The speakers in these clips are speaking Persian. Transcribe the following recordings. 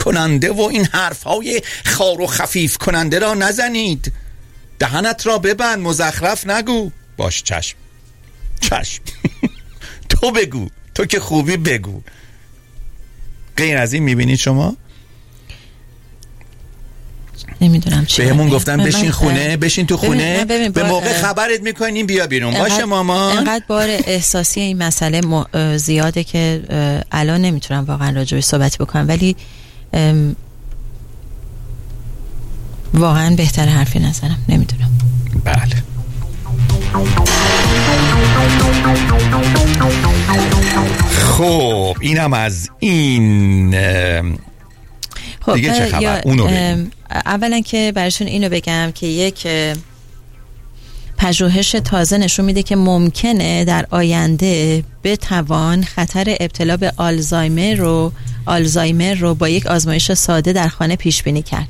کننده و این حرفهای خار و خفیف کننده را نزنید. دهنت را ببند، مزخرف نگو. باش چشم تو بگو، تو که خوبی بگو. غیر از این میبینید شما؟ نمیدونم چی بهمون گفتن بشین خونه، بشین تو خونه، به موقع خبرت میکنیم بیا بیرون. باشه ماما. انقدر بار احساسی این مسئله زیاده که الان نمیتونم واقعا راجعش صحبت بکنم، ولی واقعا بهتر حرفی نزنم. نمیدونم. بله. خب اینم از این. دیگه چه خبر؟ اونو بگیم. اولا که براشون اینو بگم که یک پژوهش تازه نشون میده که ممکنه در آینده بتوان خطر ابتلا به آلزایمر رو با یک آزمایش ساده در خانه پیش بینی کرد.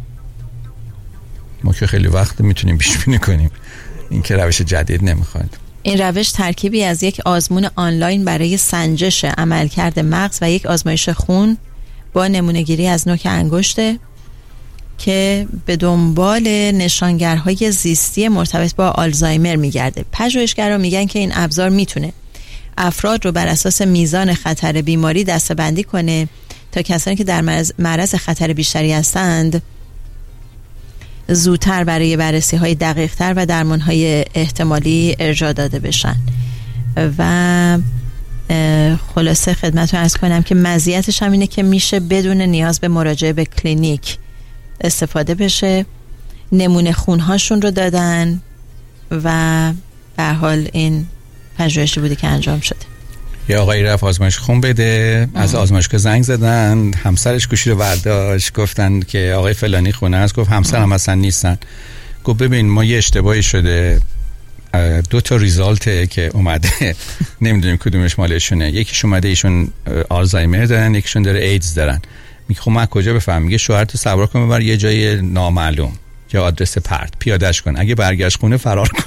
ما که خیلی وقت میتونیم پیش بینی کنیم، این که روش جدید نمیخواد. این روش ترکیبی از یک آزمون آنلاین برای سنجش عملکرد مغز و یک آزمایش خون با نمونه‌گیری از نوک انگشته که به دنبال نشانگرهای زیستی مرتبط با آلزایمر میگرده. پژوهشگران میگن که این ابزار میتونه افراد رو بر اساس میزان خطر بیماری دسته‌بندی کنه تا کسانی که در معرض خطر بیشتری هستند زودتر برای بررسی‌های دقیق‌تر و درمان‌های احتمالی ارجاع داده بشن. و خلاصه خدمتتون عرض کنم که مزیتش هم اینه که میشه بدون نیاز به مراجعه به کلینیک استفاده بشه. نمونه خونهاشون رو دادن و به حال این پژوهشی بوده که انجام شده. یه آقایی رفت آزمایش خون بده، از آزمایشگاه زنگ زدن، همسرش گوشی رو برداشت، گفتن که آقای فلانی خونه است. گفت همسرم اصلا نیستن. گفت ببین ما یه اشتباهی شده، 2 تا ریزالته که اومده نمیدونیم کدومش مالشونه. یکیش اومده ایشون آلزایمر دارن، یکیشون داره ایدز دارن. میگه خب من کجا بفهم؟ میگه شوهرتو سوار کن ببر یه جای نامعلوم یا آدرس پرت، پیادهش کن، اگه برگشت خونه فرار کن.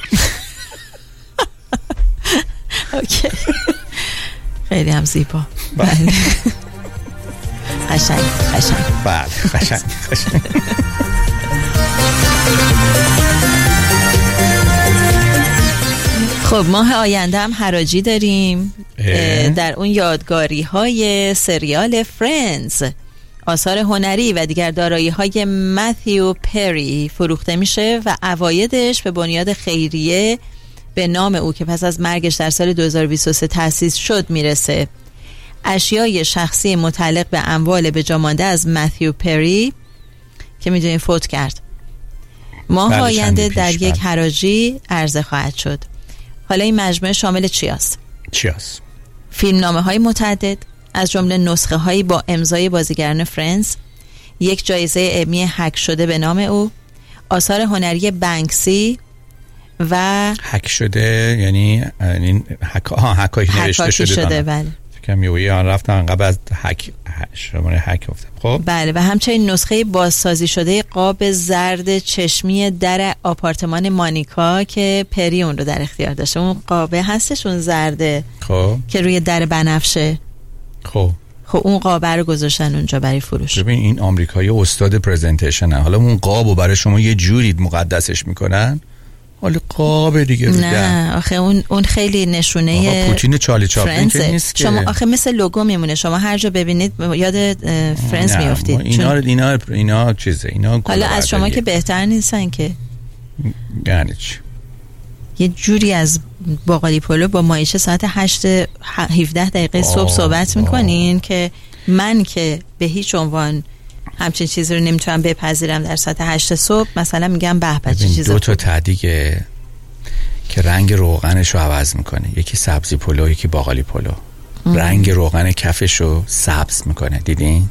اوکی. خیلی هم زیبا. بله. قشنگ. بله قشنگ. خب ماه آینده هم حراجی داریم. در اون یادگاری های سریال فرندز آثار هنری و دیگر دارایی های متیو پری فروخته میشه و عوایدش به بنیاد خیریه به نام او که پس از مرگش در سال 2023 تأسیس شد میرسه. اشیای شخصی متعلق به اموال به جا مانده از متیو پری که میدونین فوت کرد ماه آینده در یک حراجی عرضه خواهد شد. حالا این مجموعه شامل چی است؟ فیلمنامه های متعدد از جمله نسخه هایی با امضای بازیگران فرندز، یک جایزه علمی هک شده به نام او، آثار هنری بنکسی و هک شده یعنی هکایی نوشته شده. بله. فکرم یه آن رفتن قبل از شماره هک گفتم. خب بله. و همچنین نسخه بازسازی شده قاب زرد چشمی در آپارتمان مانیکا که پری اون رو در اختیار داشته. اون قابه هستش، اون زرده خب که روی در بنفشه. خب اون قابه رو گذاشتن اونجا برای فروش. ببین این آمریکایی استاد پرزنتیشنن. حالا اون قابو برای شما یه جوری مقدسش میکنن، حالا قاب دیگه رو نه آخه اون خیلی نشونه پوتین چالی چاپلین که نیست. شما آخه مثل لوگو میمونه، شما هر جا ببینید یاد فرندز میافتید. اینا چیزه، اینا حالا از شما که بهتر نیستن که یعنی چی؟ یه جوری از باقالی پلو با مایشه ساعت 8:17 صبح صحبت میکنین که من که به هیچ عنوان همچین چیزی رو نمیتونم بپذیرم. در ساعت 8 صبح مثلا میگم به به چه چیزی. 2 تا تعدیگه که رنگ روغنش رو عوض میکنه، یکی سبزی پلو یکی باقالی پلو. رنگ روغن کفش رو سبز میکنه. دیدین؟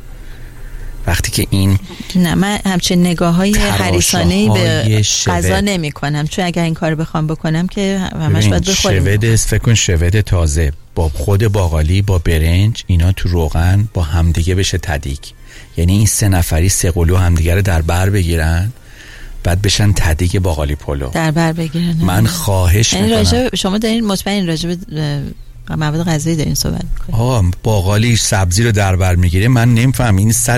وقتی که این نه من همچین نگاه‌های حریصانه‌ای به غذا نمی‌کنم، چون اگر این کارو بخوام بکنم که همش باید بخوریم. فکر کن شود تازه با خود باقالی با برنج اینا تو روغن با همدیگه بشه تدیگ، یعنی این 3 نفری 3 قلو همدیگه رو در بر بگیرن بعد بشن تدیگ باقالی پلو در بر بگیرن. من خواهش میکنم شما دارین مطمئن راجع به مواد غذایی دارین صحبت میکنین؟ باقالی سبزی رو در بر میگیره، من نمیفهم این